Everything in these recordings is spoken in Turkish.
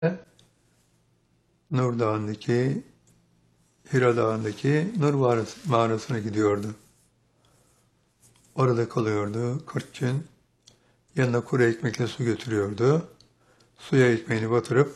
Nur Dağı'ndaki, Hira Dağı'ndaki Nur mağarasına gidiyordu. Orada kalıyordu 40 gün. Yanına kuru ekmekle su götürüyordu. Suya ekmeğini batırıp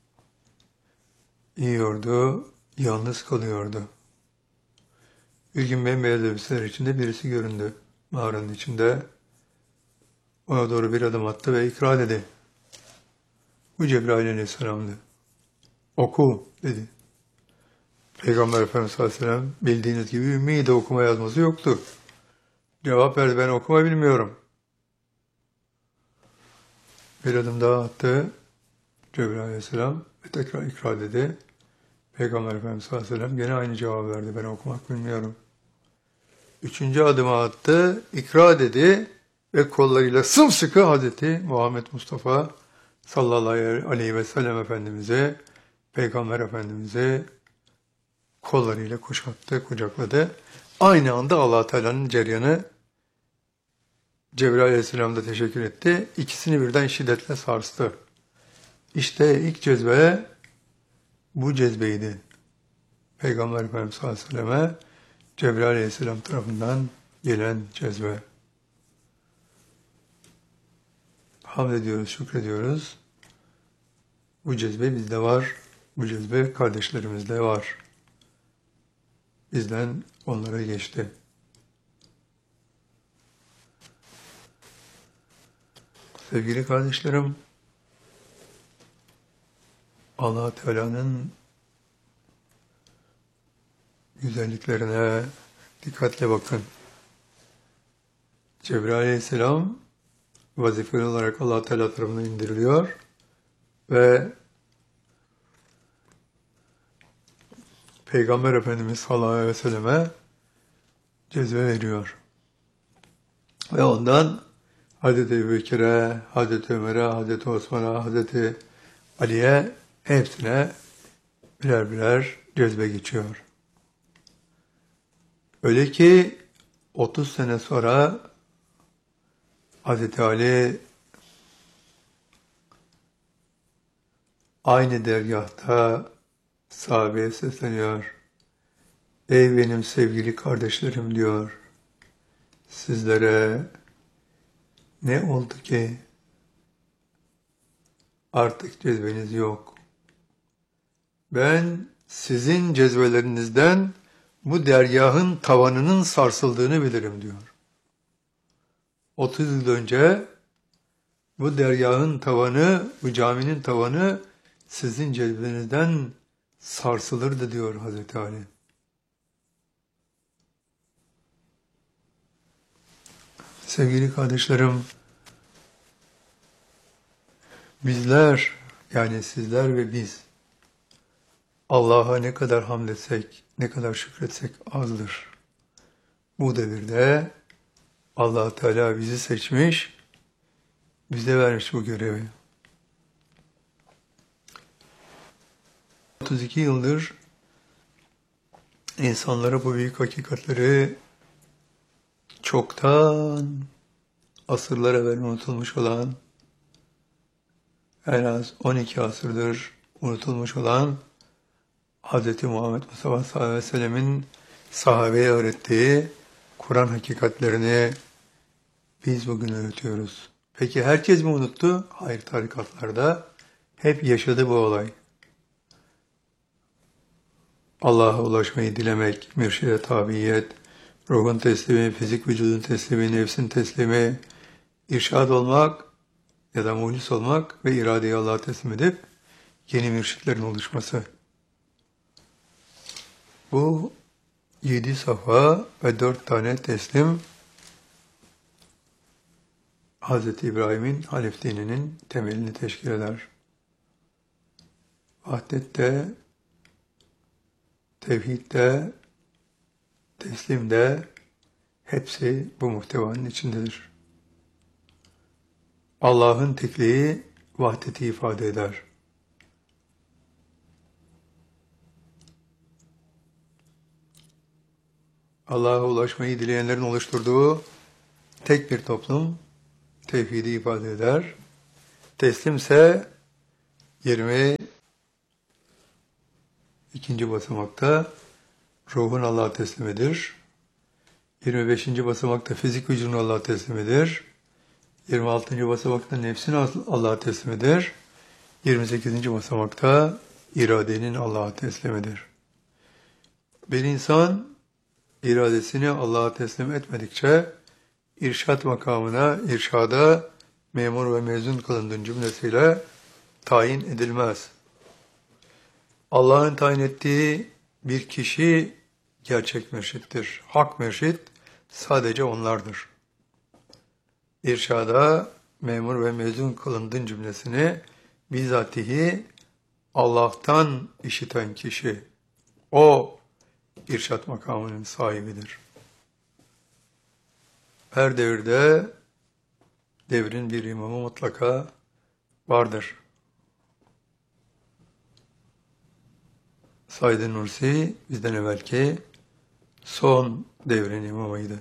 yiyordu, yalnız kalıyordu. Bir gün bembeyaz elbiseler içinde birisi göründü mağaranın içinde. Ona doğru bir adım attı ve ikra dedi. Bu Cebrail Aleyhisselam'dı. Oku dedi. Peygamber Efendimiz sallallahu aleyhi ve sellem bildiğiniz gibi ümmiydi, okuma yazması yoktu. Cevap verdi, ben okuma bilmiyorum. Bir adım daha attı Cebrail Aleyhisselam ve tekrar ikra dedi. Peygamber Efendimiz sallallahu aleyhi ve sellem gene aynı cevabı verdi, ben okumak bilmiyorum. Üçüncü adımı attı, ikra dedi ve kollarıyla sımsıkı Hazreti Muhammed Mustafa sallallahu aleyhi ve sellem Efendimiz'e, Peygamber Efendimiz'e kollarıyla kuşattı, kucakladı. Aynı anda Allah Teala'nın ceryanı Cebrail Aleyhisselam da teşekkür etti. İkisini birden şiddetle sarstı. İşte ilk cezbe bu cezbeydi. Peygamber Efendimiz sallallahu aleyhi ve selleme Cebrail Aleyhisselam tarafından gelen cezbe. Hamd ediyoruz, şükrediyoruz. Bu cezbe bizde var. Bu cezbe kardeşlerimizde var. Bizden onlara geçti. Sevgili kardeşlerim, Allah Teala'nın güzelliklerine dikkatle bakın. Cebrail Aleyhisselam vazifeli olarak Allah Teala tarafından indiriliyor ve Peygamber Efendimiz sallallahu aleyhi ve selleme cezbe veriyor. Ve ondan Hazreti Ebubekir'e, Hazreti Ömer'e, Hazreti Osman'a, Hazreti Ali'ye hepsine birer birer cezbe geçiyor. Öyle ki 30 sene sonra Hazreti Ali aynı dergahta sahabeye sesleniyor. Ey benim sevgili kardeşlerim diyor. Sizlere ne oldu ki artık cezbeniz yok. Ben sizin cezbelerinizden bu dergahın tavanının sarsıldığını bilirim diyor. 30 yıl önce bu dergahın tavanı, bu caminin tavanı sizin cezbenizden sarsılırdı diyor Hazreti Ali. Sevgili kardeşlerim, bizler, yani sizler ve biz, Allah'a ne kadar hamd etsek, ne kadar şükretsek azdır. Bu devirde Allah Teala bizi seçmiş, bize vermiş bu görevi. 32 yıldır insanlara bu büyük hakikatleri çoktan asırlar evvel unutulmuş olan, en az 12 asırdır unutulmuş olan Hz. Muhammed Mustafa sallallahu aleyhi ve sellemin sahabeye öğrettiği Kur'an hakikatlerini biz bugün öğretiyoruz. Peki herkes mi unuttu? Hayır, tarikatlarda hep yaşadı bu olay. Allah'a ulaşmayı dilemek, mürşide tabiyet, ruhun teslimi, fizik vücudun teslimi, nefsin teslimi, irşad olmak ya da muhlis olmak ve iradeyi Allah'a teslim edip yeni mürşitlerin oluşması. Bu 7 safa ve 4 tane teslim Hz. İbrahim'in Hanif dininin temelini teşkil eder. Vahdette, tevhidde, teslimde hepsi bu muhtevanın içindedir. Allah'ın tekliği vahdeti ifade eder. Allah'a ulaşmayı dileyenlerin oluşturduğu tek bir toplum tevhidi ifade eder. Teslimse 22. basamakta ruhun Allah'a teslimidir. 25. basamakta fizik vücudun Allah'a teslimidir. 26. basamakta nefsin Allah'a teslimidir. 28. basamakta iradenin Allah'a teslimidir. Bir insan iradesini Allah'a teslim etmedikçe irşat makamına, irşada memur ve mezun kılındığın cümlesiyle tayin edilmez. Allah'ın tayin ettiği bir kişi gerçek mürşittir. Hak mürşit sadece onlardır. İrşada memur ve mezun kılındığın cümlesini bizatihi Allah'tan işiten kişi, o irşat makamının sahibidir. Her devirde devrin bir imamı mutlaka vardır. Said Nursi bizden evvelki son devrin imamıydı.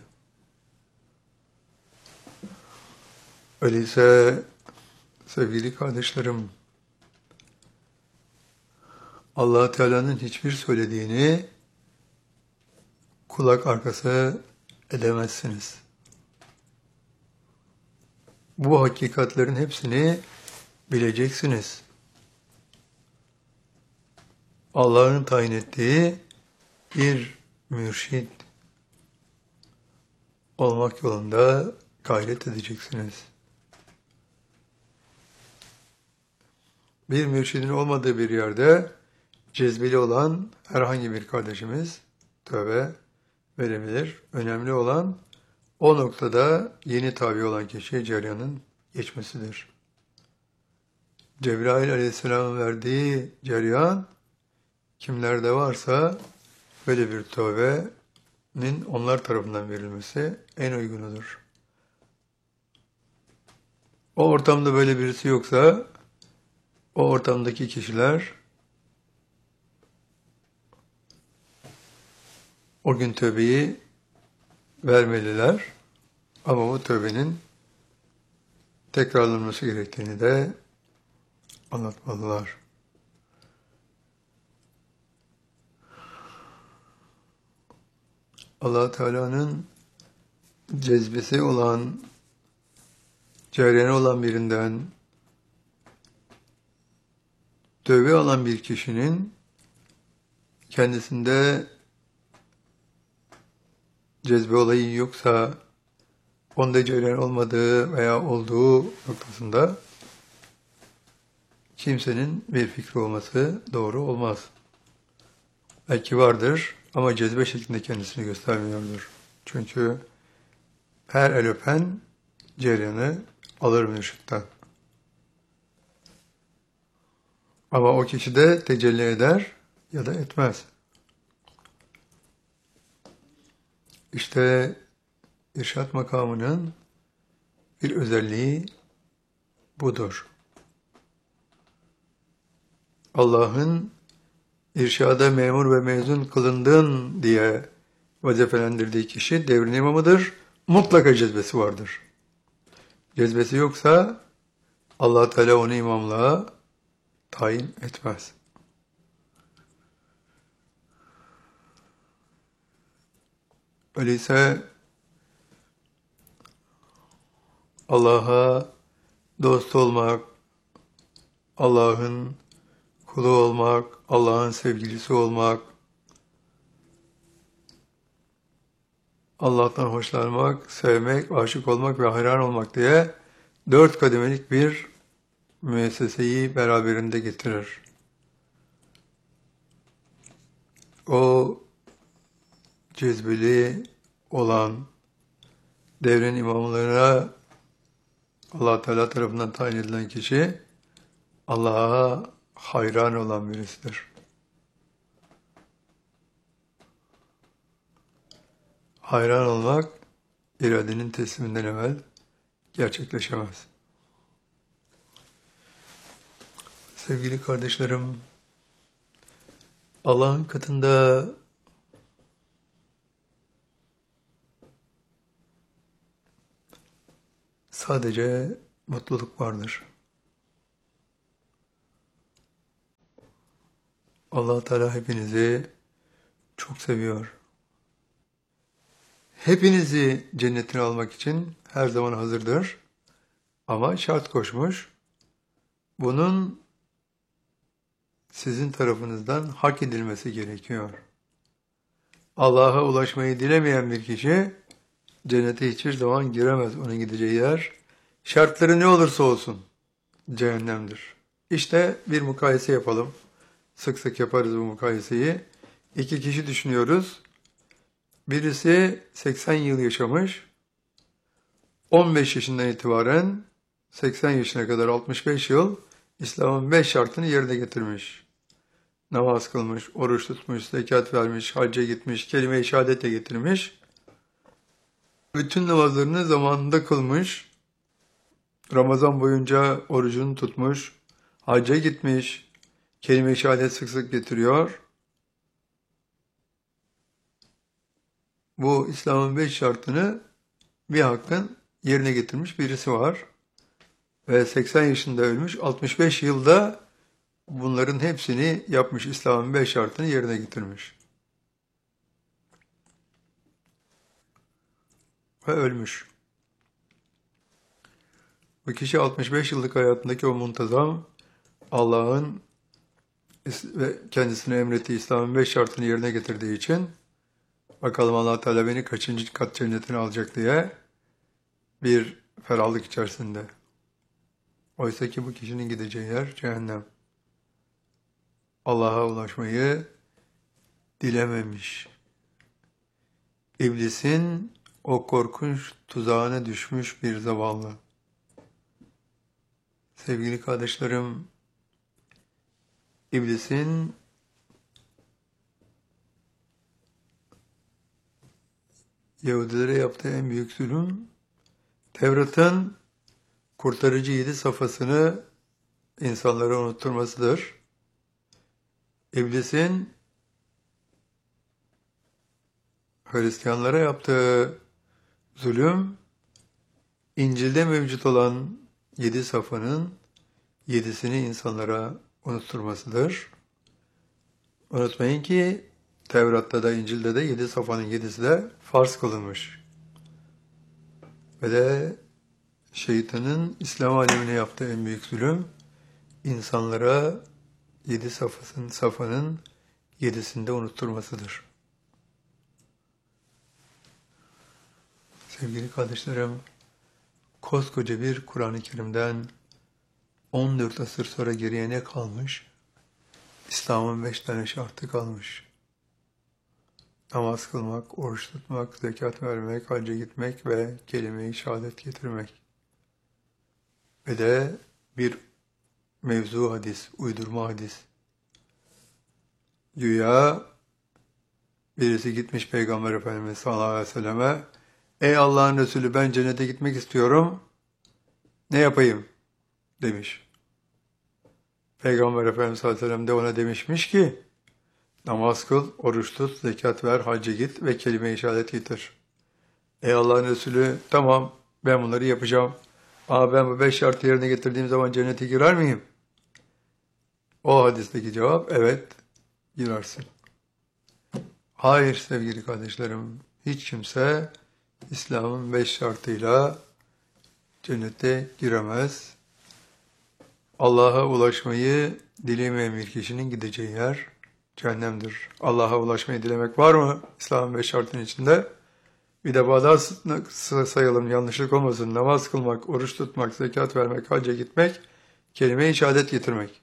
Öyleyse sevgili kardeşlerim, Allah Teala'nın hiçbir söylediğini kulak arkası edemezsiniz. Bu hakikatlerin hepsini bileceksiniz. Allah'ın tayin ettiği bir mürşid olmak yolunda gayret edeceksiniz. Bir mürşidin olmadığı bir yerde cezbeli olan herhangi bir kardeşimiz tövbe verebilir. Önemli olan o noktada yeni tabi olan kişiye cereyanın geçmesidir. Cebrail Aleyhisselam'ın verdiği cereyan kimlerde varsa böyle bir tövbenin onlar tarafından verilmesi en uygunudur. O ortamda böyle birisi yoksa o ortamdaki kişiler o gün tövbeyi vermeliler ama bu tövbenin tekrarlanması gerektiğini de anlatmalılar. Allah Teala'nın cezbesi olan, ceryanı olan birinden tövbe alan bir kişinin kendisinde cezbe olayı yoksa, onda cereyan olmadığı veya olduğu noktasında kimsenin bir fikri olması doğru olmaz. Belki vardır ama cezbe şeklinde kendisini göstermiyordur. Çünkü her el öpen cereyanı alır mürşitten. Ama o kişi de tecelli eder ya da etmez. İşte irşat makamının bir özelliği budur. Allah'ın irşada memur ve mezun kılındın diye vazifelendirdiği kişi devrin imamıdır. Mutlaka cezbesi vardır. Cezbesi yoksa Allah Teala onu imamlığa tayin etmez. Öyleyse Allah'a dost olmak, Allah'ın kulu olmak, Allah'ın sevgilisi olmak, Allah'tan hoşlanmak, sevmek, aşık olmak ve hayran olmak diye 4 kademelik bir müesseseyi beraberinde getirir. O cezbeli olan devrin imamlarına Allah Teala tarafından tayin edilen kişi Allah'a hayran olan birisidir. Hayran olmak iradenin tesliminden evvel gerçekleşemez. Sevgili kardeşlerim, Allah'ın katında sadece mutluluk vardır. Allah Teala hepinizi çok seviyor. Hepinizi cennetine almak için her zaman hazırdır. Ama şart koşmuş. Bunun sizin tarafınızdan hak edilmesi gerekiyor. Allah'a ulaşmayı dilemeyen bir kişi cennete hiçbir zaman giremez. Onun gideceği yer, şartları ne olursa olsun, cehennemdir. İşte bir mukayese yapalım. Sık sık yaparız bu mukayeseyi. İki kişi düşünüyoruz. Birisi 80 yıl yaşamış. 15 yaşından itibaren 80 yaşına kadar 65 yıl İslam'ın 5 şartını yerine getirmiş. Namaz kılmış, oruç tutmuş, zekat vermiş, hacca gitmiş, kelime-i şehadetle getirmiş. Bütün namazlarını zamanında kılmış. Ramazan boyunca orucunu tutmuş, hacca gitmiş, kelime-i şehadet sık sık getiriyor. Bu İslam'ın 5 şartını bir hakkın yerine getirmiş birisi var. Ve 80 yaşında ölmüş, 65 yılda bunların hepsini yapmış, İslam'ın 5 şartını yerine getirmiş. Ve ölmüş. Bu kişi 65 yıllık hayatındaki o muntazam Allah'ın ve kendisine emrettiği İslam'ın 5 şartını yerine getirdiği için bakalım Allah Teala beni kaçıncı kat cennetine alacak diye bir ferahlık içerisinde. Oysa ki bu kişinin gideceği yer cehennem. Allah'a ulaşmayı dilememiş. İblisin o korkunç tuzağına düşmüş bir zavallı. Sevgili kardeşlerim, İblisin Yahudilere yaptığı en büyük zulüm, Tevrat'ın kurtarıcı 7 safhasını insanlara unutturmasıdır. İblisin Hristiyanlara yaptığı zulüm, İncil'de mevcut olan 7 safhanın 7'sini insanlara unutturmasıdır. Unutmayın ki Tevrat'ta da İncil'de de 7 safhanın 7'si de farz kılınmış. Ve de şeytanın İslam alemine yaptığı en büyük zulüm, insanlara 7 safhanın 7'sini de unutturmasıdır. Sevgili kardeşlerim, koskoca bir Kur'an-ı Kerim'den 14 asır sonra geriye ne kalmış? İslam'ın 5 tane şartı kalmış. Namaz kılmak, oruç tutmak, zekat vermek, hacca gitmek ve kelime-i şehadet getirmek. Ve de bir mevzu hadis, uydurma hadis. Güya birisi gitmiş Peygamber Efendimiz sallallahu aleyhi ve selleme, "Ey Allah'ın Resulü, ben cennete gitmek istiyorum, ne yapayım?" demiş. Peygamber Efendimiz sallallahu aleyhi ve sellem de ona demişmiş ki, namaz kıl, oruç tut, zekat ver, hacca git ve kelime-i şehadet getir. Ey Allah'ın Resulü, tamam ben bunları yapacağım. Ama ben bu 5 şartı yerine getirdiğim zaman cennete girer miyim? O hadisteki cevap, evet, girersin. Hayır sevgili kardeşlerim, hiç kimse İslam'ın 5 şartıyla cennete giremez. Allah'a ulaşmayı dilemeyen bir kişinin gideceği yer cehennemdir. Allah'a ulaşmayı dilemek var mı İslam'ın 5 şartının içinde? Bir defa daha sayalım, yanlışlık olmasın. Namaz kılmak, oruç tutmak, zekat vermek, hacca gitmek, kelime-i şehadet getirmek.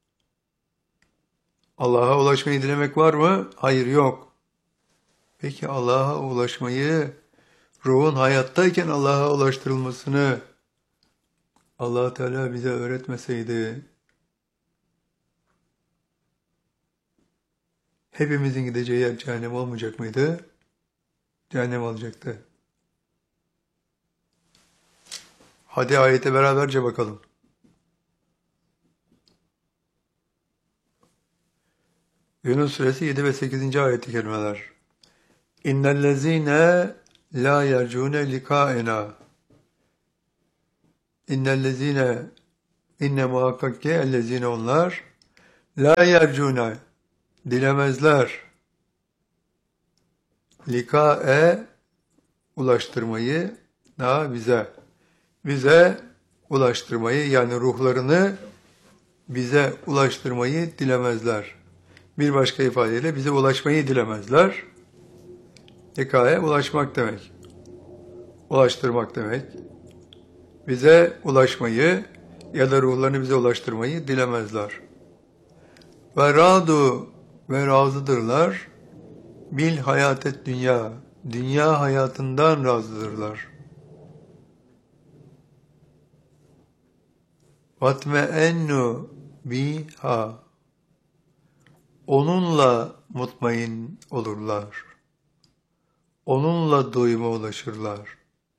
Allah'a ulaşmayı dilemek var mı? Hayır, yok. Peki Allah'a ulaşmayı, ruhun hayattayken Allah'a ulaştırılmasını Allah Teala bize öğretmeseydi, hepimizin gideceği yer cehennem olmayacak mıydı? Cehennem olacaktı. Hadi ayete beraberce bakalım. Yunus Suresi 7 ve 8. ayet-i kerimeler. İnnellezîne lâ yercûne likâena. İnnellezîne, inne muhakkak ki ellezîne onlar, lâ yercûne, dilemezler. Likae ulaştırmayı da bize ulaştırmayı, yani ruhlarını bize ulaştırmayı dilemezler. Bir başka ifadeyle bize ulaşmayı dilemezler. Likae ulaşmak demek. Ulaştırmak demek. Bize ulaşmayı ya da ruhlarını bize ulaştırmayı dilemezler. Ve radu ve razıdırlar bil hayatet dünya. Dünya hayatından razıdırlar. Vatme'ennu biha. Onunla mutmain olurlar. Onunla doyuma ulaşırlar.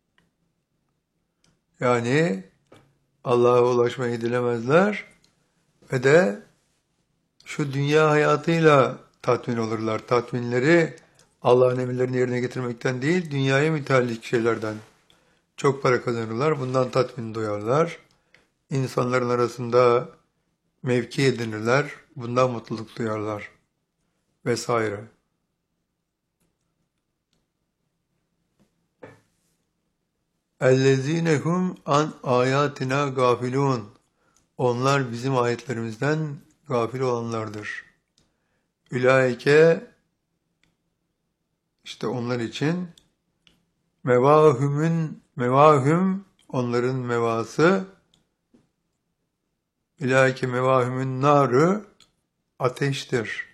Yani Allah'a ulaşmayı dilemezler ve de şu dünya hayatıyla tatmin olurlar. Tatminleri Allah'ın emirlerini yerine getirmekten değil, dünyaya müteallik şeylerden. Çok para kazanırlar, bundan tatmin duyarlar. İnsanların arasında mevki edinirler, bundan mutluluk duyarlar vesaire. اَلَّذ۪ينَهُمْ an ayatina gafilun. Onlar bizim ayetlerimizden gafil olanlardır. Ülaike, işte onlar için mevahüm, onların mevası, ülaike mevahümün narı, ateştir.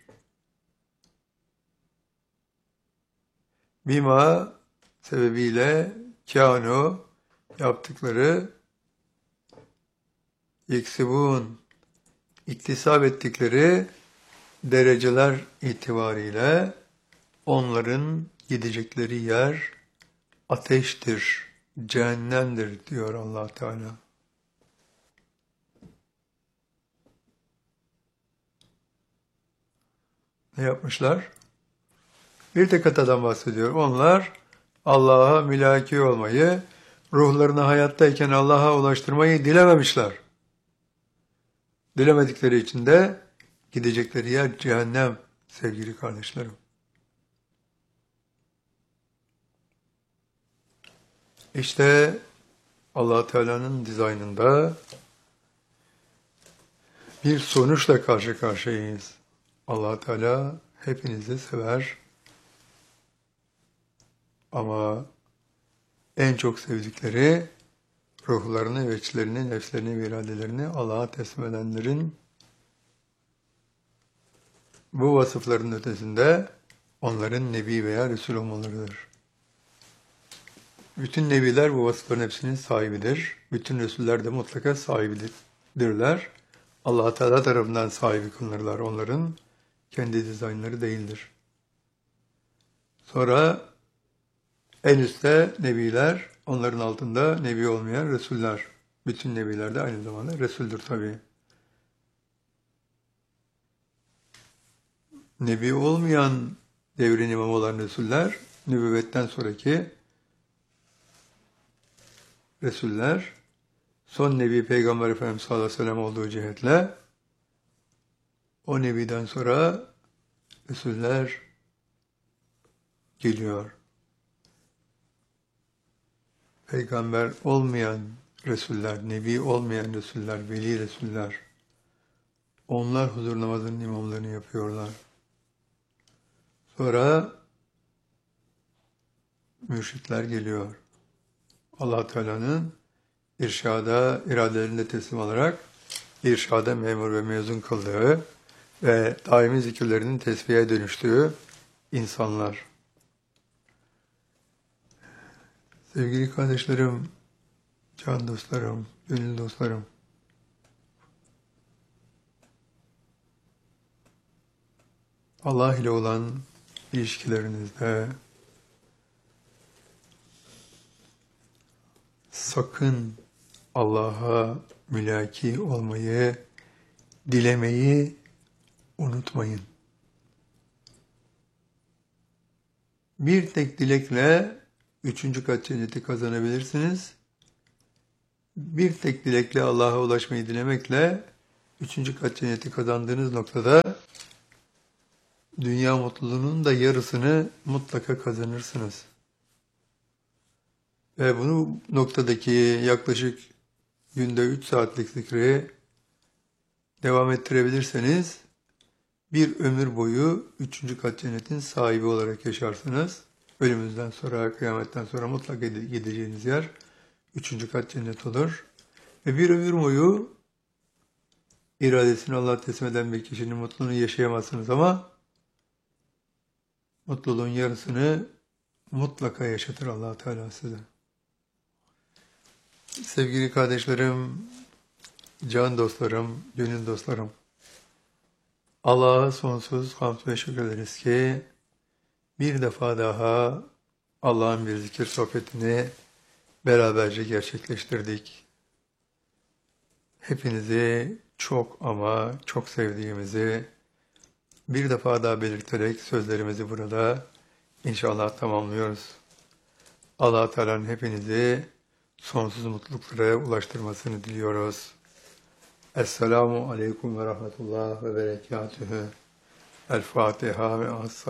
Bima sebebiyle kânu, yaptıkları, yeksibun, iktisap ettikleri dereceler itibariyle onların gidecekleri yer ateştir, cehennemdir diyor Allah Teala. Ne yapmışlar? Bir tek hatadan bahsediyor. Onlar Allah'a mülaki olmayı, ruhlarını hayattayken Allah'a ulaştırmayı dilememişler. Dilemedikleri için de gidecekleri yer cehennem sevgili kardeşlerim. İşte Allah Teala'nın dizaynında bir sonuçla karşı karşıyayız. Allah Teala hepinizi sever ama en çok sevdikleri ruhlarını, veçlerini, nefslerini ve iradelerini Allah'a teslim edenlerin bu vasıfların ötesinde onların Nebi veya Resul olmalarıdır. Bütün Nebiler bu vasıfların hepsinin sahibidir. Bütün Resuller de mutlaka sahibidirler. Allah Teala tarafından sahibi kılınırlar. Onların kendi dizaynları değildir. Sonra en üstte Nebiler, onların altında Nebi olmayan Resuller. Bütün Nebiler de aynı zamanda Resuldür tabii. Nebi olmayan devrin imamı olan Resuller, nübüvvetten sonraki Resuller, son Nebi Peygamber Efendimiz sallallahu aleyhi ve sellem olduğu cihetle, o Nebi'den sonra Resuller geliyor. Peygamber olmayan Resuller, Nebi olmayan Resuller, Veli Resuller, onlar huzur namazının imamlarını yapıyorlar. Sonra mürşitler geliyor. Allah Teala'nın irşada, iradelerinde teslim olarak irşada memur ve mezun kıldığı ve daimi zikirlerinin tesbihe dönüştüğü insanlar. Sevgili kardeşlerim, can dostlarım, gönül dostlarım, Allah ile olan ilişkilerinizde sakın Allah'a mülaki olmayı, dilemeyi unutmayın. Bir tek dilekle 3. kat cenneti kazanabilirsiniz. Bir tek dilekle Allah'a ulaşmayı dilemekle 3. kat cenneti kazandığınız noktada dünya mutluluğunun da yarısını mutlaka kazanırsınız. Ve bu noktadaki yaklaşık günde 3 saatlik zikri devam ettirebilirseniz bir ömür boyu 3. kat cennetin sahibi olarak yaşarsınız. Ölümünüzden sonra, kıyametten sonra mutlaka gideceğiniz yer 3. kat cennet olur. Ve bir ömür boyu iradesini Allah'a teslim eden bir kişinin mutluluğunu yaşayamazsınız ama mutluluğun yarısını mutlaka yaşatır Allah Teala size. Sevgili kardeşlerim, can dostlarım, gönül dostlarım, Allah'a sonsuz hamd ve şükür ederiz ki bir defa daha Allah'ın bir zikir sohbetini beraberce gerçekleştirdik. Hepinizi çok ama çok sevdiğimizi bir defa daha belirterek sözlerimizi burada inşallah tamamlıyoruz. Allah Teala'nın hepinizi sonsuz mutluluklara ulaştırmasını diliyoruz. Esselamu Aleyküm ve Rahmetullah ve Berekatühü. El Fatiha ve As